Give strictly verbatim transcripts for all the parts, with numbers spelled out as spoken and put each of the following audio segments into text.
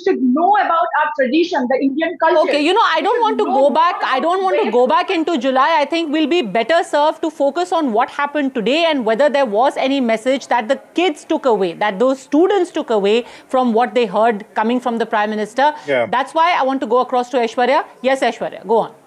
should know about our tradition, the Indian culture. Okay, you know, I don't want to go back. I don't want to go back into July. I think we'll be better served to focus on what happened today and whether there was any message that the kids took away, that those students took away from what they heard coming from the Prime Minister. Yeah. That's why I want to go across to Aishwarya. Yes, Aishwarya, go on.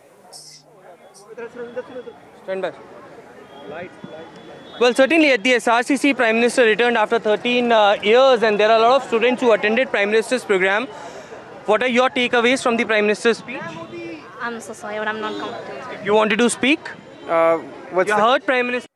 Stand by. Well, certainly at the S R C C, Prime Minister returned after thirteen uh, years, and there are a lot of students who attended Prime Minister's program. What are your takeaways from the Prime Minister's speech? I'm so sorry, but I'm not comfortable. You wanted to speak? Uh, what's you the heard Prime Minister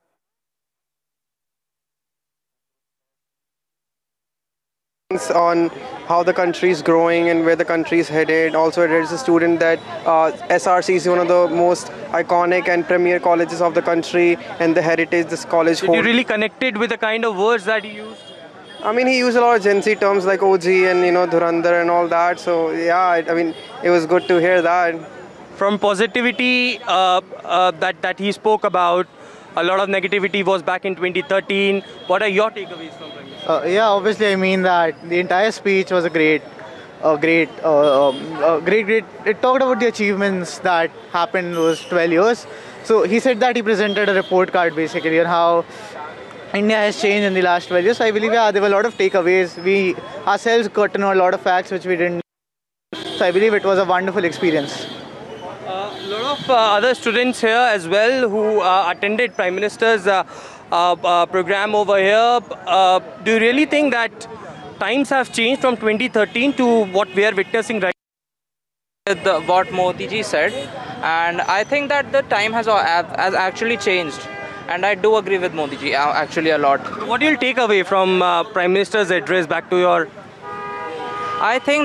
on how the country is growing and where the country is headed. Also, it is a student that uh, S R C is one of the most iconic and premier colleges of the country, and the heritage this college Did you holds. really connected with the kind of words that he used? I mean, he used a lot of Gen Z terms like O G and, you know, Dhurandhar and all that. So, yeah, I, I mean, it was good to hear that. From positivity uh, uh, that, that he spoke about, a lot of negativity was back in twenty thirteen. What are your takeaways from Prime Minister? Uh, yeah, obviously, I mean that the entire speech was a great, a great, uh, um, uh, great, great. It talked about the achievements that happened in those twelve years. So he said that he presented a report card basically on how India has changed in the last twelve years. So I believe, yeah, there were a lot of takeaways. We ourselves got to know a lot of facts which we didn't. So I believe it was a wonderful experience. A lot of uh, other students here as well who uh, attended Prime Minister's uh, uh, uh, program over here. Uh, do you really think that times have changed from twenty thirteen to what we are witnessing right now? The, what Modi ji said, and I think that the time has, has actually changed, and I do agree with Modi ji uh, actually a lot. What do you take away from uh, Prime Minister's address back to your... I think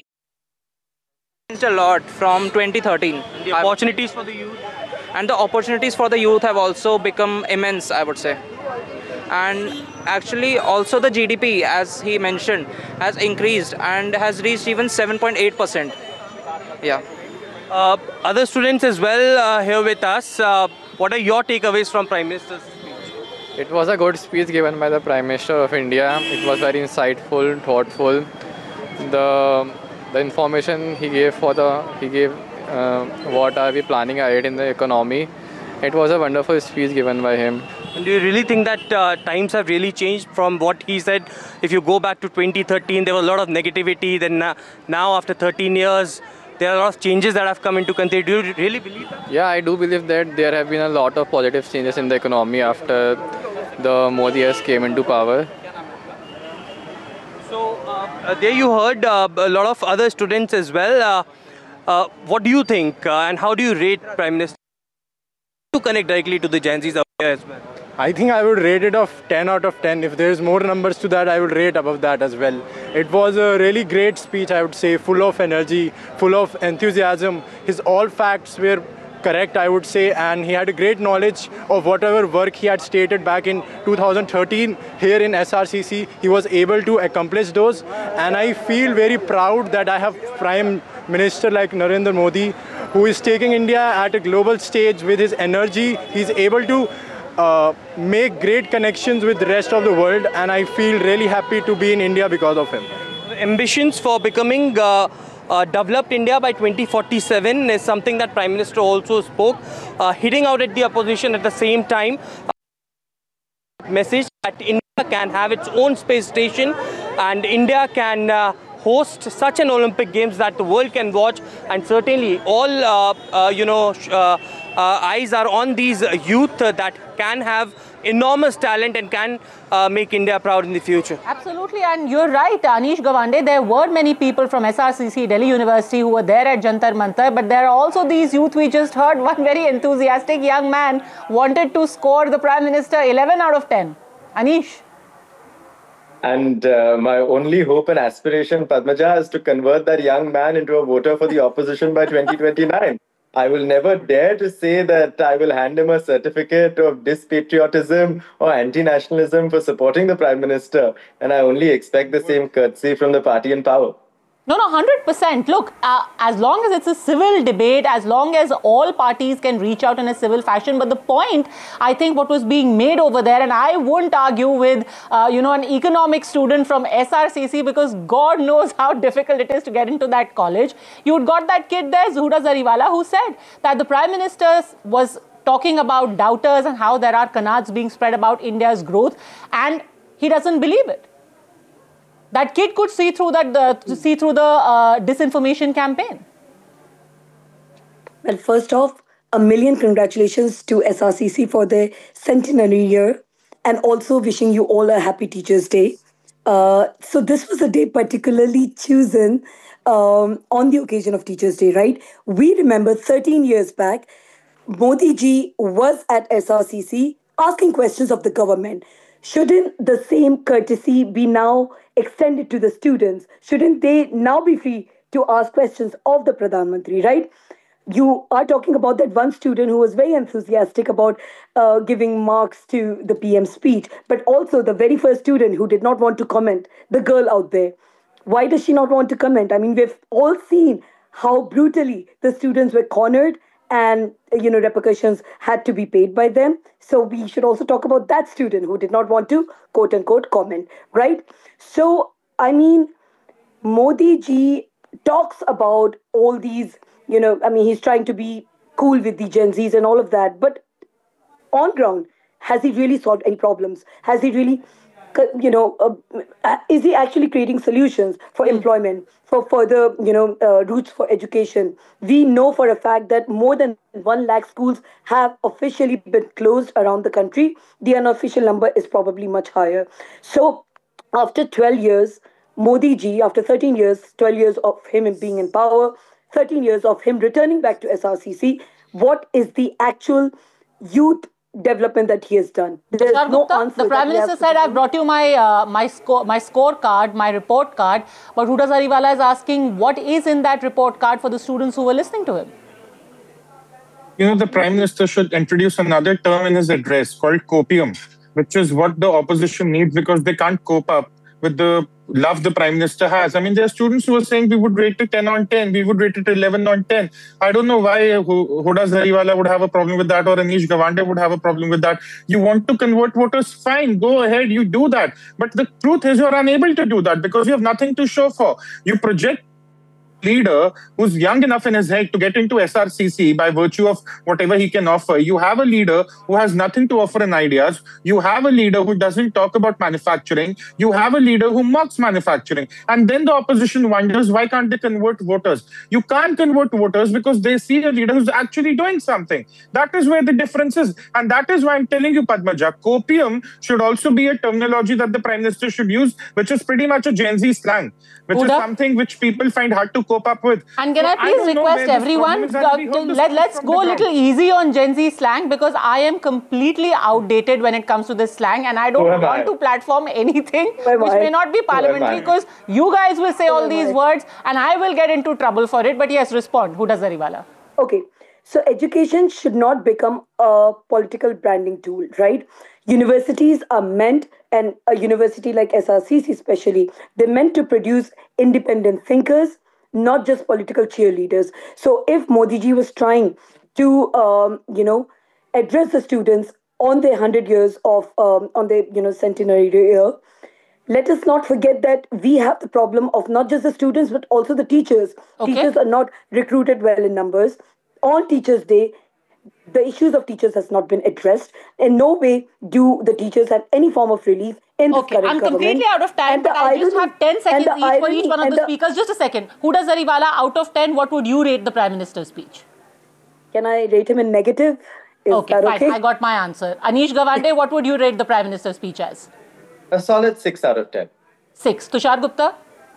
a lot from twenty thirteen. The opportunities for the youth? And the opportunities for the youth have also become immense, I would say. And actually also the G D P, as he mentioned, has increased and has reached even seven point eight percent. Yeah. Uh, other students as well uh, here with us. Uh, what are your takeaways from Prime Minister's speech? It was a good speech given by the Prime Minister of India. It was very insightful, thoughtful. The the information he gave for the he gave uh, what are we planning ahead in the economy. It was a wonderful speech given by him. And do you really think that uh, times have really changed from what he said? If you go back to twenty thirteen, there was a lot of negativity. Then uh, now, after thirteen years, there are a lot of changes that have come into country. Do you really believe that? Yeah, I do believe that there have been a lot of positive changes in the economy after the Modi has came into power. So uh, there you heard uh, a lot of other students as well. Uh, uh, what do you think uh, and how do you rate Prime Minister? To connect directly to the Gen Zs out there as well. I think I would rate it of ten out of ten. If there's more numbers to that, I would rate above that as well. It was a really great speech, I would say, full of energy, full of enthusiasm. His all facts were correct, I would say, and he had a great knowledge of whatever work he had stated back in two thousand thirteen here in S R C C. He was able to accomplish those, and I feel very proud that I have Prime Minister like Narendra Modi, who is taking India at a global stage with his energy. He's able to uh, make great connections with the rest of the world, and I feel really happy to be in India because of him. Ambitions for becoming uh, uh, developed India by twenty forty-seven is something that Prime Minister also spoke, uh, hitting out at the opposition at the same time. Uh, message that India can have its own space station and India can uh, host such an Olympic Games that the world can watch, and certainly all uh, uh, you know uh, uh, eyes are on these youth uh, that can have enormous talent and can uh, make India proud in the future. Absolutely, and you're right, Anish Gawande. There were many people from S R C C, Delhi University, who were there at Jantar Mantar, but there are also these youth. We just heard one very enthusiastic young man wanted to score the Prime Minister eleven out of ten. Anish. And uh, my only hope and aspiration, Padmaja, is to convert that young man into a voter for the opposition by twenty twenty-nine. I will never dare to say that I will hand him a certificate of dispatriotism or anti-nationalism for supporting the Prime Minister, and I only expect the same courtesy from the party in power. No, no, one hundred percent. Look, uh, as long as it's a civil debate, as long as all parties can reach out in a civil fashion. But the point, I think, what was being made over there, and I wouldn't argue with, uh, you know, an economics student from S R C C, because God knows how difficult it is to get into that college. You'd got that kid there, Zuhuda Zariwala, who said that the Prime Minister was talking about doubters and how there are canards being spread about India's growth, and he doesn't believe it. That kid could see through that, the, see through the uh, disinformation campaign. Well, first off, a million congratulations to S R C C for their centenary year, and also wishing you all a happy Teachers' Day. Uh, so this was a day particularly chosen um, on the occasion of Teachers' Day, right? We remember thirteen years back, Modi ji was at S R C C asking questions of the government. Shouldn't the same courtesy be now extended to the students? Shouldn't they now be free to ask questions of the Pradhan Mantri, right? You are talking about that one student who was very enthusiastic about uh, giving marks to the P M speech, but also the very first student who did not want to comment, the girl out there. Why does she not want to comment? I mean, we've all seen how brutally the students were cornered, and, you know, repercussions had to be paid by them. So we should also talk about that student who did not want to, quote unquote, comment, right? So, I mean, Modi ji talks about all these, you know, I mean, he's trying to be cool with the Gen Zs and all of that. But on ground, has he really solved any problems? Has he really, you know, uh, is he actually creating solutions for employment, for further, you know, uh, routes for education? We know for a fact that more than one lakh schools have officially been closed around the country. The unofficial number is probably much higher. So after twelve years, Modi ji, after thirteen years, twelve years of him being in power, thirteen years of him returning back to S R C C, what is the actual youth development that he has done? There is no answer. The Prime Minister said, "I've brought you my uh, my score my scorecard, my report card." But Zuhuda Zariwala is asking, what is in that report card for the students who were listening to him? You know, the Prime Minister should introduce another term in his address called copium, which is what the opposition needs, because they can't cope up with the love the Prime Minister has. I mean, there are students who are saying we would rate it ten on ten, we would rate it eleven on ten. I don't know why Zuhuda Zariwala would have a problem with that, or Anish Gawande would have a problem with that. You want to convert voters? Fine, go ahead, you do that. But the truth is you're unable to do that because you have nothing to show for. You project leader who's young enough in his head to get into S R C C by virtue of whatever he can offer. You have a leader who has nothing to offer in ideas. You have a leader who doesn't talk about manufacturing. You have a leader who mocks manufacturing. And then the opposition wonders, why can't they convert voters? You can't convert voters because they see a leader who's actually doing something. That is where the difference is. And that is why I'm telling you, Padmaja, copium should also be a terminology that the Prime Minister should use, which is pretty much a Gen Z slang, which Uda? is something which people find hard to cope up with. And can so I please I request everyone, uh, let, let's go a little easy on Gen Z slang, because I am completely outdated when it comes to this slang, and I don't want I? to platform anything which may not be parliamentary, because you guys will say all these words and I will get into trouble for it. But yes, respond. Zuhuda Zariwala. Okay. So education should not become a political branding tool, right? Universities are meant, and a university like S R C C especially, they're meant to produce independent thinkers, not just political cheerleaders. So if Modi ji was trying to, um, you know, address the students on their hundred years of, um, on their, you know, centenary year, let us not forget that we have the problem of not just the students, but also the teachers. Okay. Teachers are not recruited well in numbers. On Teachers' Day, the issues of teachers has not been addressed. In no way do the teachers have any form of relief in this okay, current I'm government. completely out of time, and but I irony, just have ten seconds each irony, for each one of the, the speakers. Just a second. Zuhuda Zariwala, out of ten, what would you rate the Prime Minister's speech? Can I rate him in negative? Is okay, that fine. okay? I got my answer. Anish Gawande, what would you rate the Prime Minister's speech as? A solid six out of ten. six. Tushar Gupta?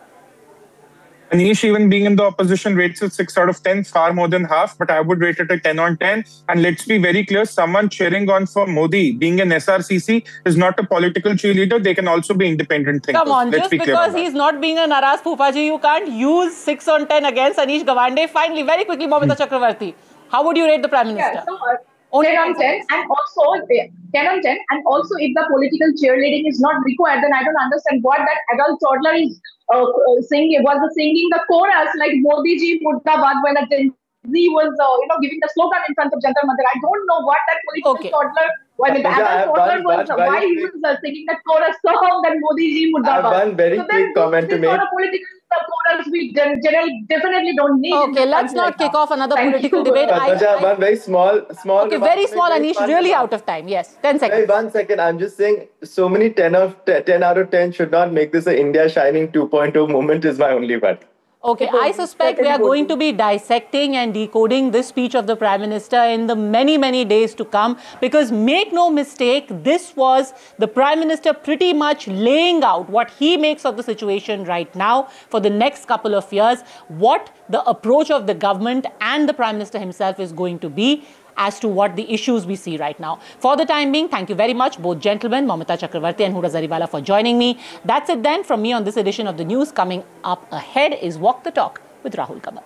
Anish, even being in the opposition, rates it six out of ten, far more than half, but I would rate it a ten on ten. And let's be very clear, someone cheering on for Modi, being an S R C C, is not a political cheerleader. They can also be independent thinkers. Come on, let's just be because he's not being a Naraz Poopaji, you can't use six on ten against Anish Gawande. Finally, very quickly, Momita Chakravarti, how would you rate the Prime Minister? Yeah, so, uh, ten on ten, and also eh, ten on ten, and also if the political cheerleading is not required, then I don't understand what that adult toddler is uh, uh, singing. Was the singing the chorus like Modi ji Murdabad when a Gen Z was uh, you know giving the slogan in front of Jantar Mantar. I don't know what that political Okay. toddler. Why the Pooja, I have adult toddler one- was one why very he was uh, singing that chorus song that Modi ji I have Murdabad. one very So quick then comment to this sort make. of political uh, chorus we gen- generally definitely don't need. in Okay, this let's country not right kick now. off another Thank political you. debate. I- Padmaja, I- one very small, small. Okay, remark very to make, small, very Anish. fun Really remark. out of time. Yes, ten Wait, seconds. one second. I'm just saying, so many ten of ten, ten out of ten should not make this a India Shining two point oh moment. Is my only one. Okay, I suspect we are going to be dissecting and decoding this speech of the Prime Minister in the many, many days to come, because make no mistake, this was the Prime Minister pretty much laying out what he makes of the situation right now for the next couple of years, what the approach of the government and the Prime Minister himself is going to be as to what the issues we see right now. For the time being, thank you very much, both gentlemen, Mamita Chakravarti and Huda Zariwala, for joining me. That's it then from me on this edition of the news. Coming up ahead is Walk the Talk with Rahul Kamal.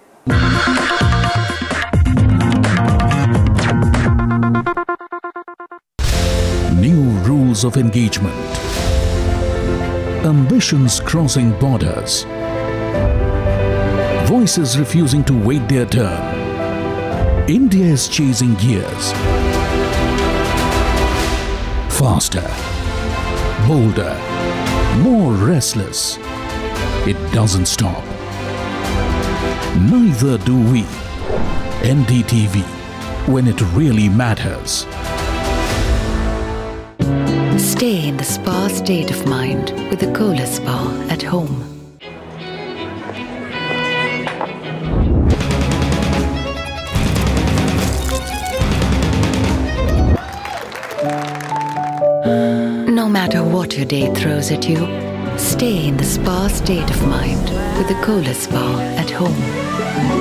New rules of engagement. Ambitions crossing borders. Voices refusing to wait their turn. India is chasing gears. Faster, bolder, more restless. It doesn't stop. Neither do we. N D T V, when it really matters. Stay in the spa state of mind with the Kohler Spa at home. No matter what your day throws at you, stay in the spa state of mind with the Kohler Spa at home.